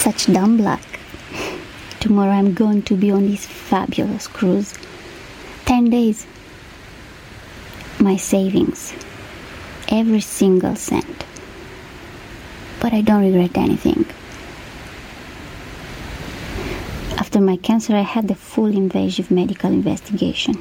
Such dumb luck. Tomorrow I'm going to be on this fabulous cruise. 10 days. My savings. Every single cent. But I don't regret anything. After my cancer, I had the full invasive medical investigation.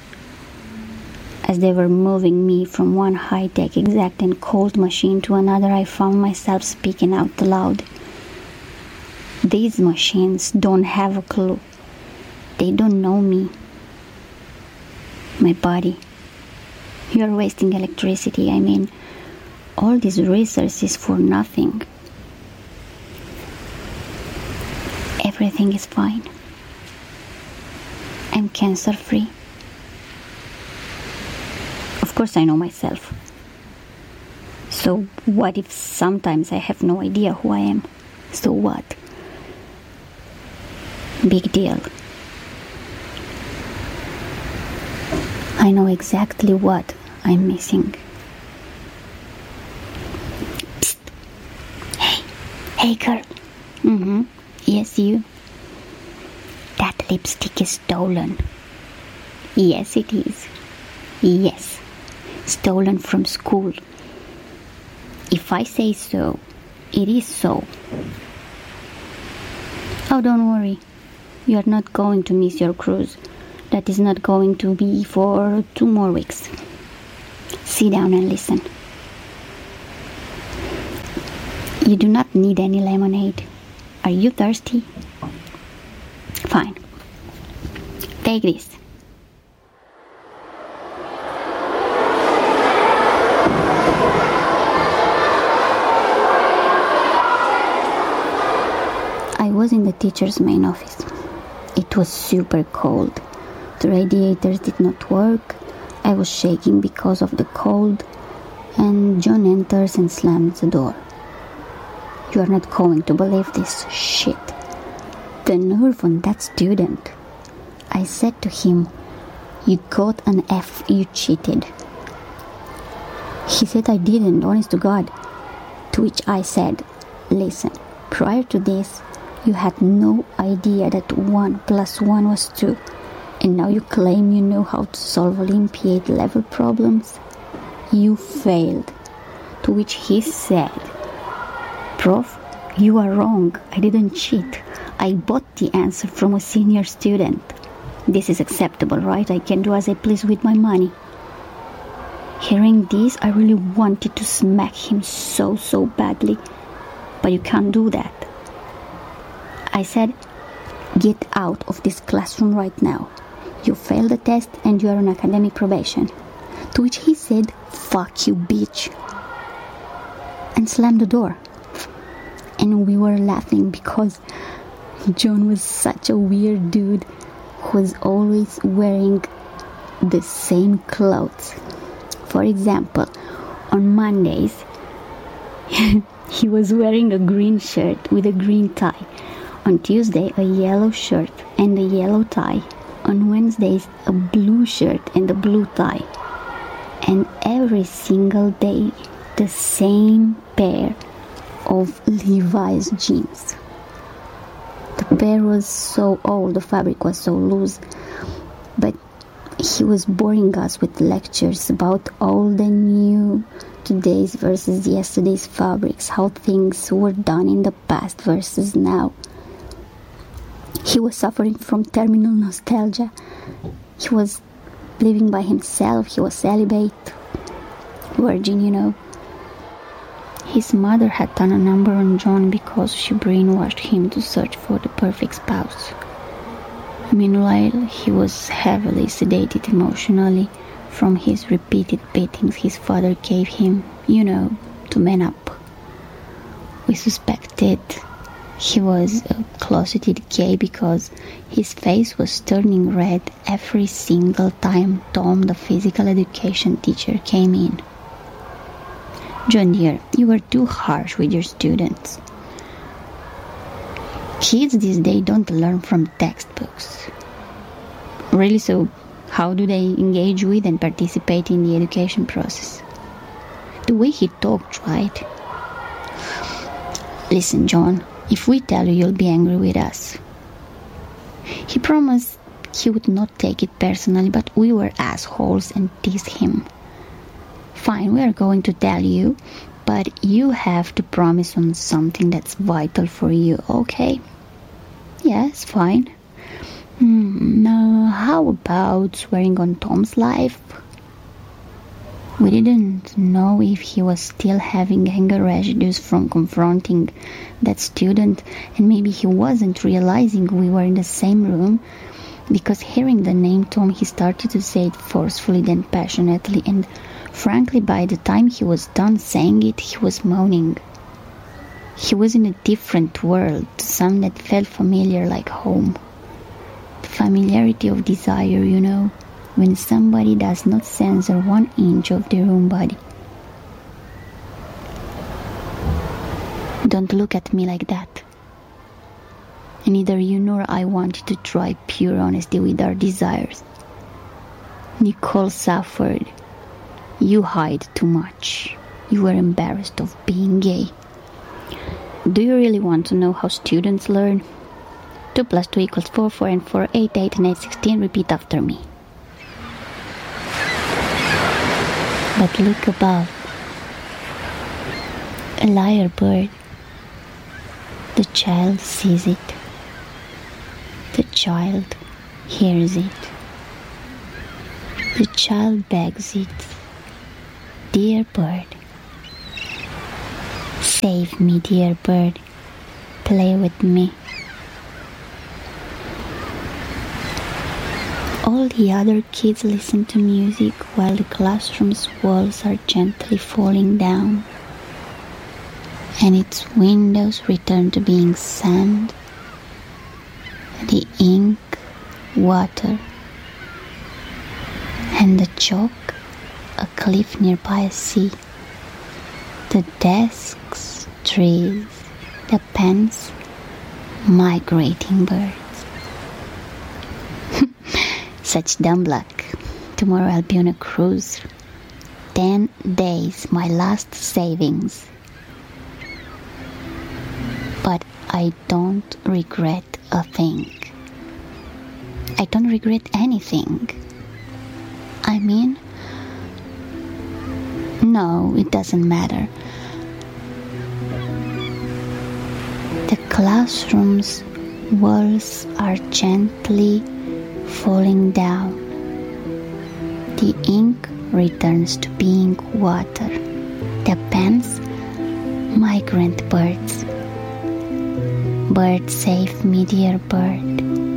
As they were moving me from one high-tech exact and cold machine to another, I found myself speaking out loud. These machines don't have a clue. They don't know me. My body. You are wasting electricity. I mean, all this research is for nothing. Everything is fine. I'm cancer-free. Of course I know myself. So what if sometimes I have no idea who I am? So what? Big deal. I know exactly what I'm missing. Psst. Hey girl. Yes, you. That lipstick is stolen. Yes, it is. Yes. Stolen from school. If I say so, it is so. Oh, don't worry. You are not going to miss your cruise. That is not going to be for 2 more weeks. Sit down and listen. You do not need any lemonade. Are you thirsty? Fine. Take this. I was in the teacher's main office. It was super cold. The radiators did not work. I was shaking because of the cold. And John enters and slams the door. You are not going to believe this shit. The nerve on that student. I said to him, "You got an F, you cheated." He said I didn't, honest to God. To which I said, "Listen, prior to this, you had no idea that 1 + 1 was 2. And now you claim you know how to solve Olympiad level problems? You failed." To which he said, "Prof, you are wrong. I didn't cheat. I bought the answer from a senior student. This is acceptable, right? I can do as I please with my money." Hearing this, I really wanted to smack him so badly. But you can't do that. I said, "Get out of this classroom right now. You failed the test and you are on academic probation." To which he said, "Fuck you, bitch," and slammed the door. And we were laughing because John was such a weird dude who was always wearing the same clothes. For example, on Mondays, he was wearing a green shirt with a green tie. On Tuesday, a yellow shirt and a yellow tie. On Wednesdays, a blue shirt and a blue tie. And every single day, the same pair of Levi's jeans. The pair was so old, the fabric was so loose, but he was boring us with lectures about all the new today's versus yesterday's fabrics, how things were done in the past versus now. He was suffering from terminal nostalgia. He was living by himself. He was celibate, virgin, you know. His mother had done a number on John because she brainwashed him to search for the perfect spouse. Meanwhile, he was heavily sedated emotionally from his repeated beatings his father gave him, you know, to man up. We suspected he was a closeted gay because his face was turning red every single time Tom, the physical education teacher, came in. "John dear, you were too harsh with your students. Kids these days don't learn from textbooks." Really, so how do they engage with and participate in the education process? The way he talked, right? "Listen, John, If we tell you, you'll be angry with us. He promised he would not take it personally, but we were assholes and teased him. Fine, we are going to tell you, but you have to promise on something that's vital for you, okay? Yes, fine. Now, how about swearing on Tom's life? We didn't know if he was still having anger residues from confronting that student, and maybe he wasn't realizing we were in the same room, because hearing the name Tom, he started to say it forcefully, then passionately, and frankly, by the time he was done saying it, he was moaning. He was in a different world, some that felt familiar like home. The familiarity of desire, you know, when somebody does not censor 1 inch of their own body. Don't look at me like that. Neither you nor I wanted to try pure honesty with our desires. Nicole suffered. You hide too much. You were embarrassed of being gay. Do you really want to know how students learn? 2 + 2 = 4, 4 and 4, 8, 8 and 8, 16. Repeat after me. But look above. A lyrebird. The child sees it. The child hears it. The child begs it. Dear bird, save me, dear bird, play with me. All the other kids listen to music while the classroom's walls are gently falling down, and its windows return to being sand, the ink, water, and the chalk, a cliff nearby a sea, the desks, trees, the pens, migrating birds. Such dumb luck. Tomorrow I'll be on a cruise. 10 days, my last savings. But I don't regret a thing. I don't regret anything. I mean, no, it doesn't matter. The classroom's walls are gently falling down. The ink returns to being water. The pens, migrant birds. Bird, save me, dear bird.